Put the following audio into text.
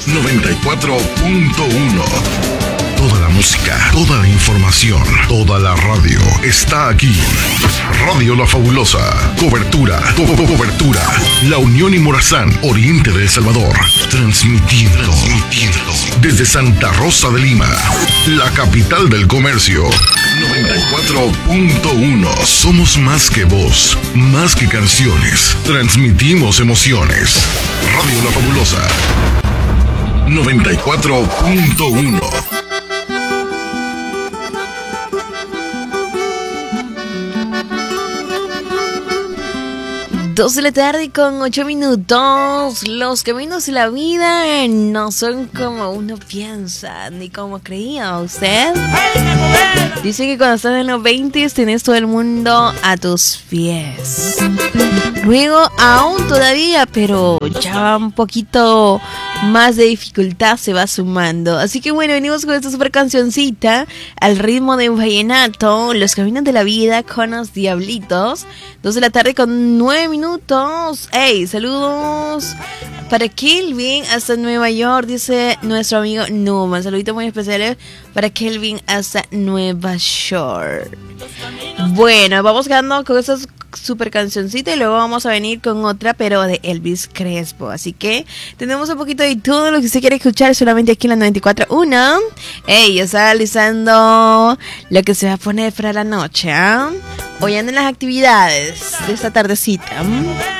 94.1. Toda la música, toda la información, toda la radio está aquí. Radio La Fabulosa. Cobertura. La Unión y Morazán, oriente de El Salvador. Transmitiendo desde Santa Rosa de Lima, la capital del comercio. 94.1. Somos más que voz, más que canciones. Transmitimos emociones. Radio La Fabulosa. 94.1. 2 de la tarde con 8 minutos. Los caminos de la vida no son como uno piensa, ni como creía usted. Dice que cuando estás en los 20 tienes todo el mundo a tus pies. Luego aún todavía, pero ya un poquito más de dificultad se va sumando. Así que bueno, venimos con esta super cancioncita al ritmo de un vallenato, Los Caminos de la Vida con los Diablitos. 2 de la tarde con 9 minutos. Hey, saludos para Kelvin hasta Nueva York, dice nuestro amigo Numa. Saluditos muy especiales para Kelvin hasta Nueva York. Bueno, vamos quedando con esas super cancioncita y luego vamos a venir con otra, pero de Elvis Crespo. Así que tenemos un poquito de todo lo que usted quiere escuchar solamente aquí en la 94.1. Ey, ya está analizando lo que se va a poner para la noche, ¿eh? Hoy andan las actividades de esta tardecita.